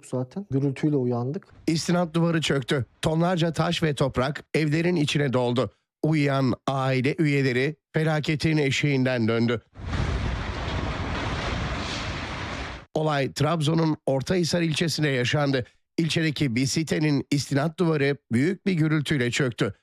yatıyorduk zaten. Gürültüyle uyandık. İstinat duvarı çöktü. Tonlarca taş ve toprak evlerin içine doldu. Uyuyan aile üyeleri felaketin eşiğinden döndü. Olay Trabzon'un Ortahisar ilçesinde yaşandı. İlçedeki bir sitenin istinat duvarı büyük bir gürültüyle çöktü.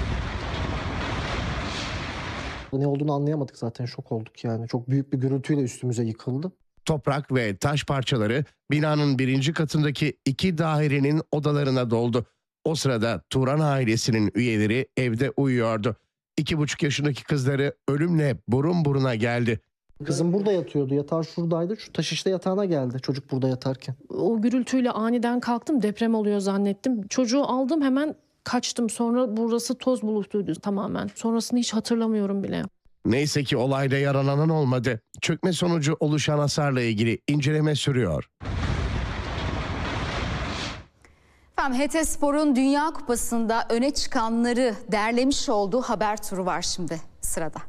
Ne olduğunu anlayamadık zaten, şok olduk yani. Çok büyük bir gürültüyle üstümüze yıkıldı. Toprak ve taş parçaları binanın 1. katındaki 2 dairenin odalarına doldu. O sırada Turan ailesinin üyeleri evde uyuyordu. 2,5 yaşındaki kızları ölümle burun buruna geldi. Kızım burada yatıyordu. Yatağı şuradaydı. Şu taş işte yatağına geldi çocuk burada yatarken. O gürültüyle aniden kalktım. Deprem oluyor zannettim. Çocuğu aldım, hemen kaçtım. Sonra burası toz bulutuydu tamamen. Sonrasını hiç hatırlamıyorum bile. Neyse ki olayda yaralanan olmadı. Çökme sonucu oluşan hasarla ilgili inceleme sürüyor. Hatayspor'un Dünya Kupası'nda öne çıkanları derlemiş olduğu haber turu var şimdi sırada.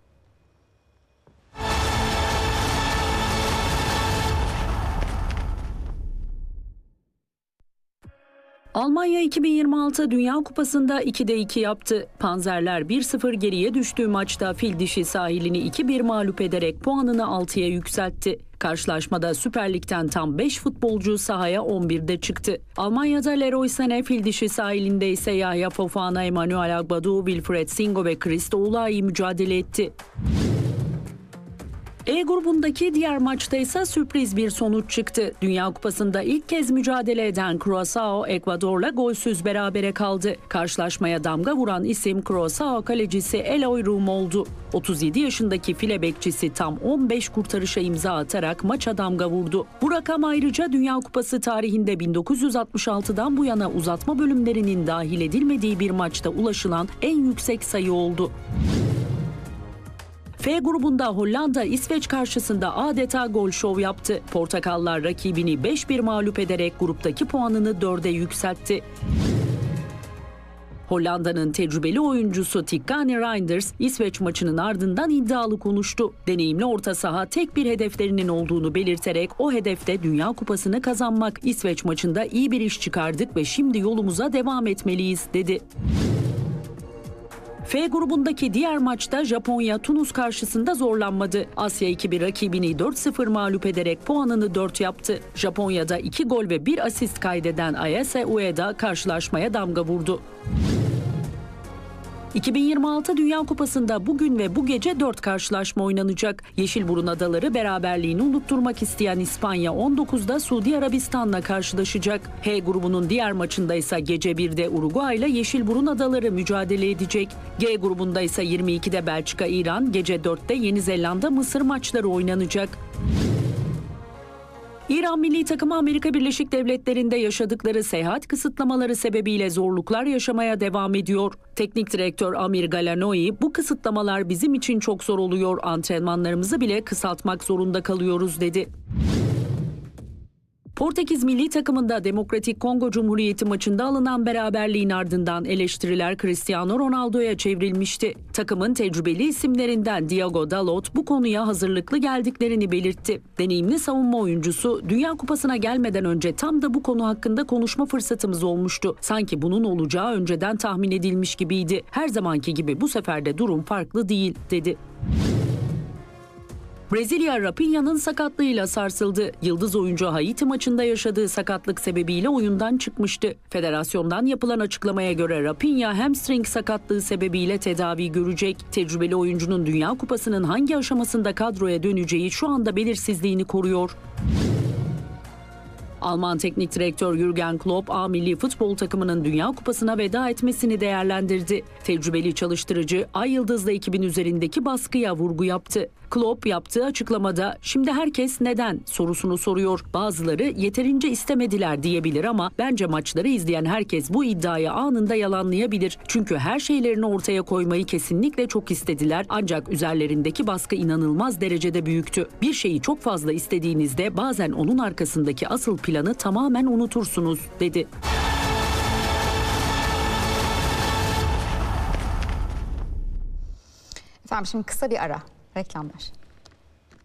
Almanya 2026 Dünya Kupası'nda 2'de 2 yaptı. Panzerler 1-0 geriye düştüğü maçta Fildişi sahilini 2-1 mağlup ederek puanını 6'ya yükseltti. Karşılaşmada Süper Lig'den tam 5 futbolcu sahaya 11'de çıktı. Almanya'da Leroy Sané, Fildişi sahilinde ise Yahya Fofana, Emmanuel Agbadou, Wilfried Singo ve Christo Ulai mücadele etti. E grubundaki diğer maçta ise sürpriz bir sonuç çıktı. Dünya Kupası'nda ilk kez mücadele eden Curaçao, Ekvador'la golsüz berabere kaldı. Karşılaşmaya damga vuran isim Curaçao kalecisi Eloy Rum oldu. 37 yaşındaki file bekçisi tam 15 kurtarışa imza atarak maça damga vurdu. Bu rakam ayrıca Dünya Kupası tarihinde 1966'dan bu yana uzatma bölümlerinin dahil edilmediği bir maçta ulaşılan en yüksek sayı oldu. F grubunda Hollanda İsveç karşısında adeta gol şov yaptı. Portakallar rakibini 5-1 mağlup ederek gruptaki puanını 4'e yükseltti. Hollanda'nın tecrübeli oyuncusu Tiggane Reinders İsveç maçının ardından iddialı konuştu. Deneyimli orta saha tek bir hedeflerinin olduğunu belirterek o hedefte Dünya Kupası'nı kazanmak. İsveç maçında iyi bir iş çıkardık ve şimdi yolumuza devam etmeliyiz dedi. F grubundaki diğer maçta Japonya Tunus karşısında zorlanmadı. Asya 2-1 rakibini 4-0 mağlup ederek puanını 4 yaptı. Japonya'da 2 gol ve 1 asist kaydeden Ayase Ueda karşılaşmaya damga vurdu. 2026 Dünya Kupası'nda bugün ve bu gece 4 karşılaşma oynanacak. Yeşilburun Adaları beraberliğini unutturmak isteyen İspanya 19'da Suudi Arabistan'la karşılaşacak. H grubunun diğer maçında ise gece 1'de Uruguay ile Yeşilburun Adaları mücadele edecek. G grubunda ise 22'de Belçika, İran, gece 4'te Yeni Zelanda, Mısır maçları oynanacak. İran milli takımı Amerika Birleşik Devletleri'nde yaşadıkları seyahat kısıtlamaları sebebiyle zorluklar yaşamaya devam ediyor. Teknik direktör Amir Galanoi, bu kısıtlamalar bizim için çok zor oluyor, antrenmanlarımızı bile kısaltmak zorunda kalıyoruz dedi. Portekiz milli takımında Demokratik Kongo Cumhuriyeti maçında alınan beraberliğin ardından eleştiriler Cristiano Ronaldo'ya çevrilmişti. Takımın tecrübeli isimlerinden Diogo Dalot bu konuya hazırlıklı geldiklerini belirtti. Deneyimli savunma oyuncusu, Dünya Kupası'na gelmeden önce tam da bu konu hakkında konuşma fırsatımız olmuştu. Sanki bunun olacağı önceden tahmin edilmiş gibiydi. Her zamanki gibi bu sefer de durum farklı değil, dedi. Brezilya Rapinha'nın sakatlığıyla sarsıldı. Yıldız oyuncu Haiti maçında yaşadığı sakatlık sebebiyle oyundan çıkmıştı. Federasyondan yapılan açıklamaya göre Rapinha hamstring sakatlığı sebebiyle tedavi görecek. Tecrübeli oyuncunun Dünya Kupası'nın hangi aşamasında kadroya döneceği şu anda belirsizliğini koruyor. Alman teknik direktör Jürgen Klopp, A milli futbol takımının Dünya Kupası'na veda etmesini değerlendirdi. Tecrübeli çalıştırıcı, Ay Yıldızlı ekibin üzerindeki baskıya vurgu yaptı. Klopp yaptığı açıklamada, "Şimdi herkes neden sorusunu soruyor. Bazıları yeterince istemediler diyebilir ama bence maçları izleyen herkes bu iddiayı anında yalanlayabilir. Çünkü her şeylerini ortaya koymayı kesinlikle çok istediler. Ancak üzerlerindeki baskı inanılmaz derecede büyüktü. Bir şeyi çok fazla istediğinizde bazen onun arkasındaki asıl planı tamamen unutursunuz," dedi. Efendim şimdi kısa bir ara. Reklamlar.